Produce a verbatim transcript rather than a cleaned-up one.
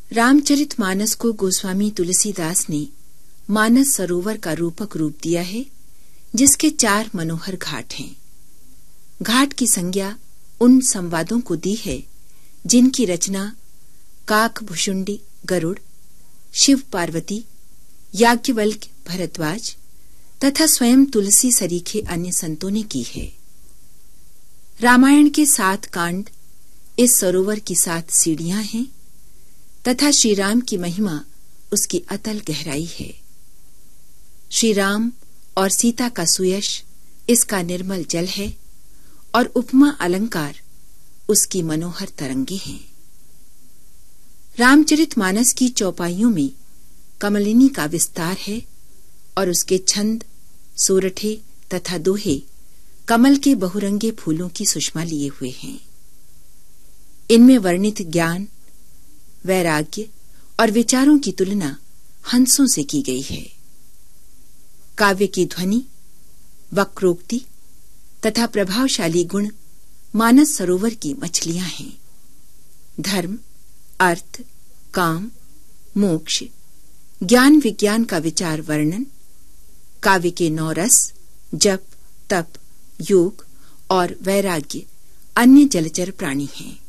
रामचरितमानस को गोस्वामी तुलसीदास ने मानस सरोवर का रूपक रूप दिया है, जिसके चार मनोहर घाट हैं। घाट की संज्ञा उन संवादों को दी है जिनकी रचना काकभुषुंडी गरुड़, शिव पार्वती, याज्ञवल्क्य भरद्वाज तथा स्वयं तुलसी सरीखे अन्य संतों ने की है। रामायण के सात कांड इस सरोवर की सात सीढ़ियां हैं तथा श्री राम की महिमा उसकी अतल गहराई है। श्री राम और सीता का सुयश इसका निर्मल जल है और उपमा अलंकार उसकी मनोहर तरंगे हैं। रामचरितमानस की चौपाइयों में कमलिनी का विस्तार है और उसके छंद, सोरठे तथा दोहे कमल के बहुरंगे फूलों की सुषमा लिए हुए हैं। इनमें वर्णित ज्ञान, वैराग्य और विचारों की तुलना हंसों से की गई है। काव्य की ध्वनि, वक्रोक्ति तथा प्रभावशाली गुण मानस सरोवर की मछलियां हैं। धर्म, अर्थ, काम, मोक्ष, ज्ञान विज्ञान का विचार वर्णन, काव्य के नौ रस, जप, तप, योग और वैराग्य अन्य जलचर प्राणी हैं।